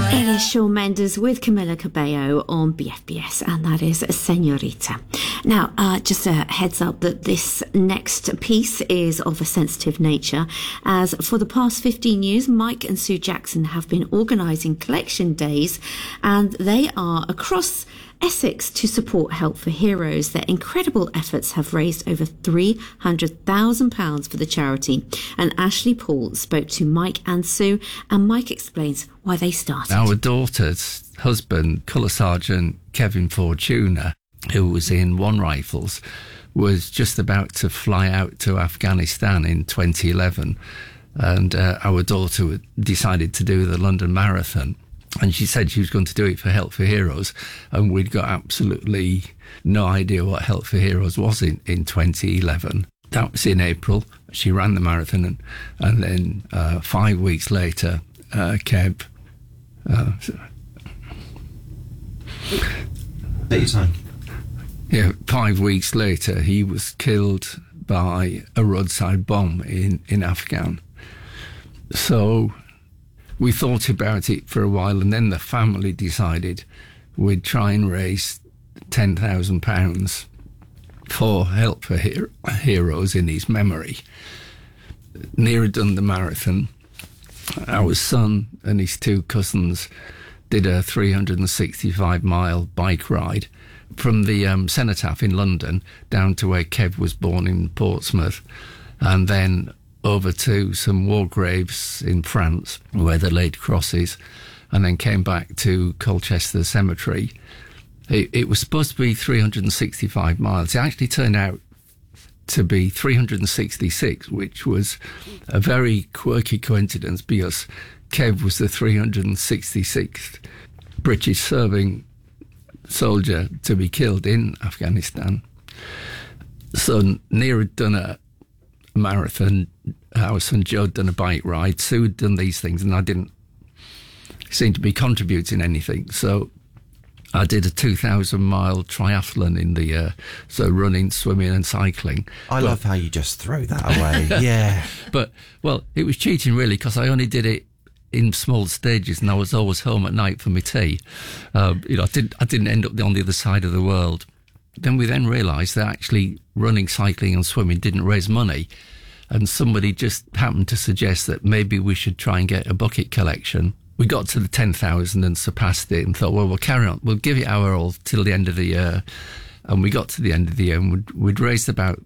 It is Shawn Mendes with Camila Cabello on BFBS, and that is Señorita. Now, just a heads up that this next piece is of a sensitive nature, as for the past 15 years, Mike and Sue Jackson have been organising collection days, and they are across Essex to support Help for Heroes. Their incredible efforts have raised over £300,000 for the charity. And Ashley Paul spoke to Mike and Sue, and Mike explains why they started. Our daughter's husband, Colour Sergeant Kevin Fortuna, who was in One Rifles, was just about to fly out to Afghanistan in 2011. And our daughter decided to do the London Marathon. And she said she was going to do it for Help for Heroes, and we'd got absolutely no idea what Help for Heroes was in 2011. That was in April. She ran the marathon, and then 5 weeks later, Kev... Take your time. Yeah, 5 weeks later, he was killed by a roadside bomb in Afghan. So we thought about it for a while, and then the family decided we'd try and raise £10,000 for Help for Heroes in his memory. Near had done the marathon. Our son and his two cousins did a 365-mile bike ride from the Cenotaph in London down to where Kev was born in Portsmouth, and then over to some war graves in France where the laid crosses, and then came back to Colchester Cemetery. It was supposed to be 365 miles. It actually turned out to be 366, which was a very quirky coincidence because Kev was the 366th British serving soldier to be killed in Afghanistan. So Near had done a marathon, our son Joe had done a bike ride, Sue had done these things, and I didn't seem to be contributing anything. So I did a 2,000-mile triathlon in the so running, swimming and cycling. I love how you just throw that away. Yeah. But, well, it was cheating really, because I only did it in small stages, and I was always home at night for my tea. I didn't end up on the other side of the world. Then we realised that actually running, cycling and swimming didn't raise money, and somebody just happened to suggest that maybe we should try and get a bucket collection. We got to the 10,000 and surpassed it and thought, well, we'll carry on. We'll give it our all till the end of the year. And we got to the end of the year and we'd raised about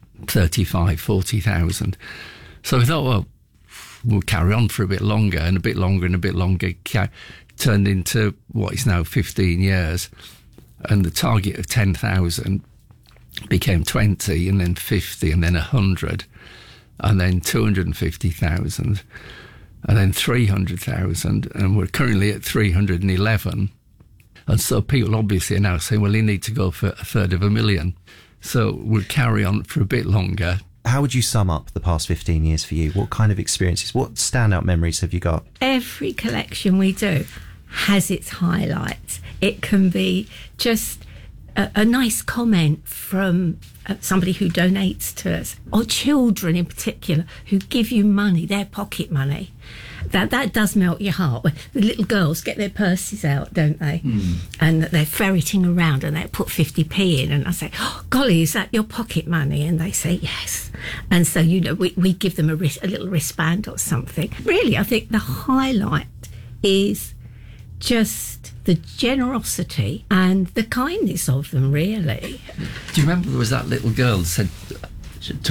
40,000. So we thought, well, we'll carry on for a bit longer and a bit longer and a bit longer. Turned into what is now 15 years. And the target of 10,000 became 20 and then 50 and then 100 and then 250,000 and then 300,000, and we're currently at 311. And so people obviously are now saying, well, you need to go for $250,000. So we'll carry on for a bit longer. How would you sum up the past 15 years for you? What kind of experiences, what standout memories have you got? Every collection we do has its highlights. It can be just a nice comment from somebody who donates to us, or children in particular who give you money, their pocket money. That does melt your heart. The little girls get their purses out, don't they? And they're ferreting around and they put 50p in, and I say, oh, golly, is that your pocket money? And they say yes. And so, we give them a little wristband or something. Really, I think the highlight is just the generosity and the kindness of them, really. Do you remember there was that little girl that said